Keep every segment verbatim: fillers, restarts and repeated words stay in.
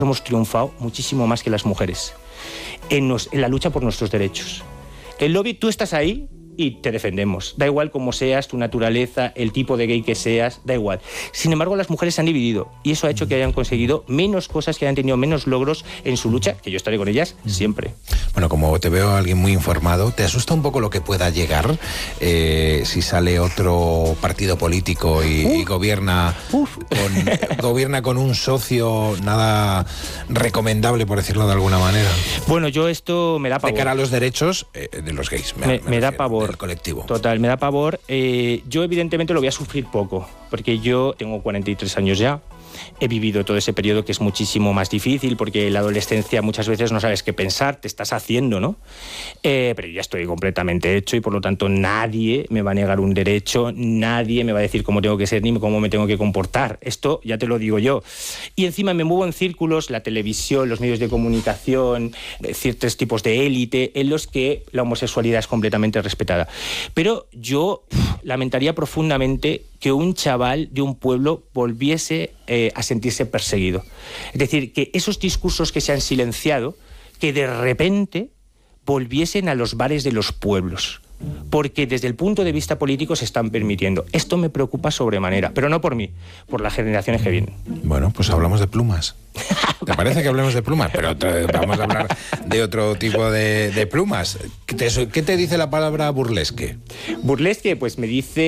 hemos triunfado muchísimo más que las mujeres en, nos, en la lucha por nuestros derechos. El lobby, tú estás ahí y te defendemos. Da igual cómo seas, tu naturaleza, el tipo de gay que seas, da igual. Sin embargo, las mujeres se han dividido y eso ha hecho que hayan conseguido menos cosas, que hayan tenido menos logros en su lucha, que yo estaré con ellas siempre. Bueno, como te veo a alguien muy informado, ¿te asusta un poco lo que pueda llegar eh, si sale otro partido político y, uh, y gobierna, uf. Con, gobierna con un socio nada recomendable, por decirlo de alguna manera? Bueno, yo esto me da pavor. De cara a los derechos eh, de los gays. Me, me, me, me da pavor. Del colectivo. Total, me da pavor. Eh, yo evidentemente lo voy a sufrir poco, porque yo tengo cuarenta y tres años ya. He vivido todo ese periodo que es muchísimo más difícil, porque en la adolescencia muchas veces no sabes qué pensar, te estás haciendo, ¿no? Eh, pero ya estoy completamente hecho y por lo tanto nadie me va a negar un derecho, nadie me va a decir cómo tengo que ser ni cómo me tengo que comportar. Esto ya te lo digo yo. Y encima me muevo en círculos, la televisión, los medios de comunicación, ciertos tipos de élite, en los que la homosexualidad es completamente respetada. Pero yo uf, lamentaría profundamente que un chaval de un pueblo volviese eh, a sentirse perseguido. Es decir, que esos discursos que se han silenciado, que de repente volviesen a los bares de los pueblos. Porque desde el punto de vista político se están permitiendo. Esto me preocupa sobremanera, pero no por mí, por las generaciones que vienen. Bueno, pues hablamos de plumas. ¿Te parece que hablemos de plumas? Pero vamos a hablar de otro tipo de, de plumas. ¿Qué te, ¿Qué te dice la palabra burlesque? Burlesque, pues me dice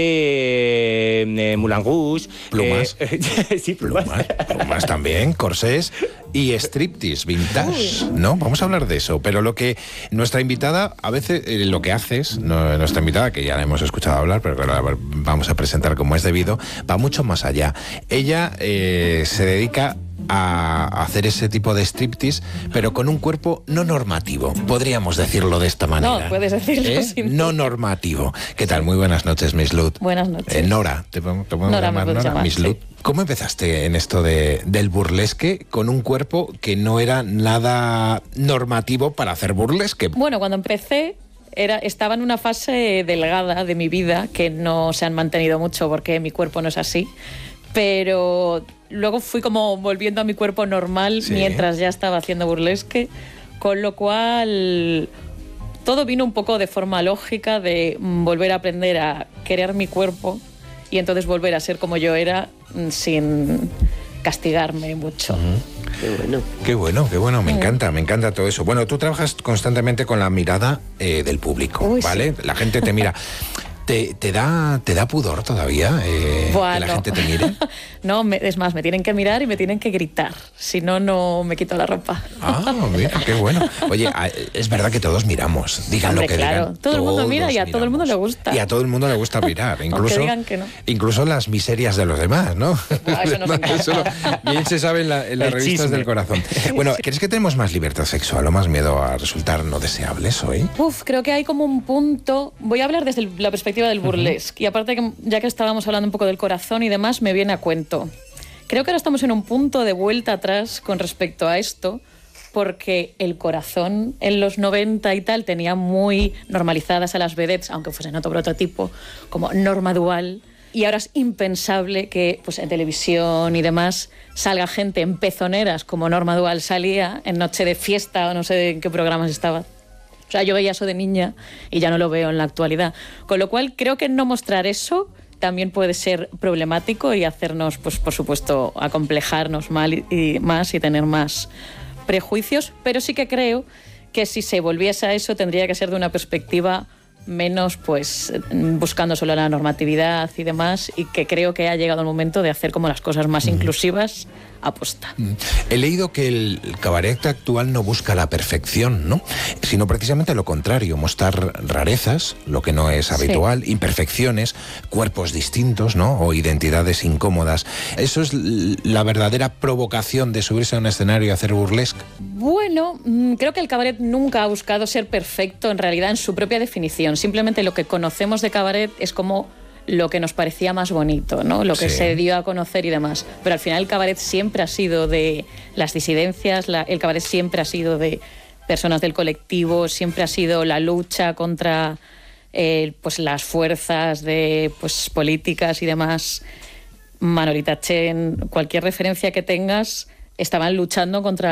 eh, Moulin Rouge. Plumas. Eh, sí, plumas. plumas. Plumas también, corsés y striptease vintage, ¿no? Vamos a hablar de eso. Pero lo que nuestra invitada, a veces eh, lo que haces, no, nuestra invitada, que ya la hemos escuchado hablar, pero que ahora vamos a presentar como es debido, va mucho más allá. Ella eh, se dedica a hacer ese tipo de striptease, pero con un cuerpo no normativo, podríamos decirlo de esta manera. No, puedes decirlo ¿Eh? sin... No normativo. ¿Qué tal? Muy buenas noches, Miss Lut. Buenas noches. Eh, Nora, ¿te podemos Nora, llamar me Nora? llamar, Miss sí. Lut. ¿Cómo empezaste en esto de, del burlesque con un cuerpo que no era nada normativo para hacer burlesque? Bueno, cuando empecé era, estaba en una fase delgada de mi vida que no se han mantenido mucho porque mi cuerpo no es así, pero luego fui como volviendo a mi cuerpo normal, sí, mientras ya estaba haciendo burlesque, con lo cual todo vino un poco de forma lógica de volver a aprender a querer mi cuerpo y entonces volver a ser como yo era sin castigarme mucho. Uh-huh. Qué bueno. Qué bueno, qué bueno, me mm. encanta, me encanta todo eso. Bueno, tú trabajas constantemente con la mirada eh, del público, Uy, ¿vale? Sí. La gente te mira. ¿Te, te, da, ¿Te da pudor todavía eh, bueno. que la gente te mire? No, me, es más, me tienen que mirar y me tienen que gritar. Si no, no me quito la ropa. Ah, mira, qué bueno. Oye, es verdad que todos miramos. Digan Hombre, lo que claro. digan. Todo el mundo mira y a miramos. todo el mundo le gusta. Y a todo el mundo le gusta mirar. Incluso, digan que no. incluso las miserias de los demás, ¿no? No, eso no se eso lo, bien se sabe en, la, en las el revistas chisme. Del corazón. Bueno, ¿crees que tenemos más libertad sexual o más miedo a resultar no deseables hoy? Uf, creo que hay como un punto... Voy a hablar desde la perspectiva del burlesque. Uh-huh. Y aparte, que ya que estábamos hablando un poco del corazón y demás, me viene a cuento. Creo que ahora estamos en un punto de vuelta atrás con respecto a esto, porque el corazón en los noventa y tal tenía muy normalizadas a las vedettes, aunque fuesen otro prototipo, como norma dual. Y ahora es impensable que pues, en televisión y demás salga gente en pezoneras como Norma Dual salía en Noche de Fiesta o no sé en qué programas estaba. O sea, yo veía eso de niña y ya no lo veo en la actualidad. Con lo cual, creo que no mostrar eso también puede ser problemático y hacernos, pues por supuesto, acomplejarnos mal y, y más y tener más prejuicios. Pero sí que creo que si se volviese a eso, tendría que ser de una perspectiva menos, pues, buscando solo la normatividad y demás, y que creo que ha llegado el momento de hacer como las cosas más mm. inclusivas aposta. Mm. He leído que el cabaret actual no busca la perfección, ¿no? Sino precisamente lo contrario, mostrar rarezas, lo que no es habitual, sí. imperfecciones, cuerpos distintos, ¿no? O identidades incómodas. ¿Eso es la verdadera provocación de subirse a un escenario y hacer burlesque? Bueno, creo que el cabaret nunca ha buscado ser perfecto en realidad en su propia definición. Simplemente lo que conocemos de cabaret es como lo que nos parecía más bonito, ¿no? Lo que sí. se dio a conocer y demás. Pero al final el cabaret siempre ha sido de las disidencias, la, el cabaret siempre ha sido de personas del colectivo, siempre ha sido la lucha contra eh, pues las fuerzas de pues políticas y demás. Manolita Chen, cualquier referencia que tengas estaban luchando contra